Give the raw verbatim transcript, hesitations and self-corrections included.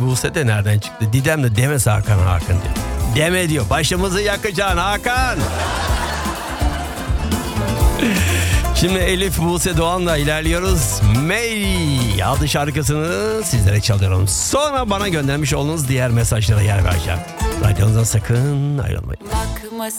Buse de nereden çıktı? Didem de demese Hakan Hakan diyor. Deme diyor. Başımızı yakacaksın Hakan. Şimdi Elif Buse Doğan'la ilerliyoruz. Mary adlı şarkısını sizlere çalıyorum. Sonra bana göndermiş olduğunuz diğer mesajlara yer vereceğim. Radyonuzdan sakın ayrılmayın. Bakma